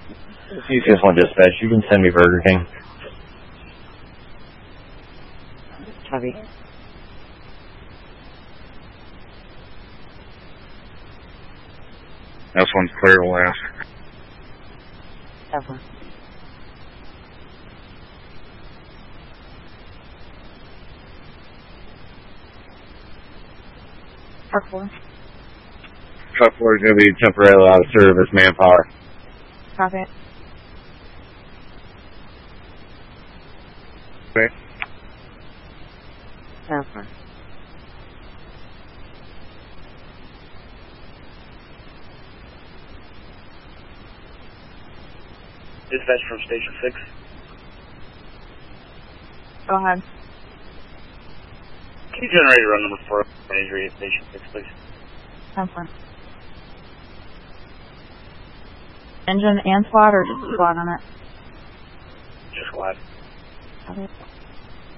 CCS 1 dispatch, you can send me Burger King. Copy. This one's clear last. F1. Park 4. Truck 4 is going to be temporarily out of service, manpower. Copy. Okay. F1. Dispatch from Station 6. Go ahead. Can you generate a run number 4 for injury at Station 6, please? F1. Engine and squad or just squad on it? Just squad. Copy.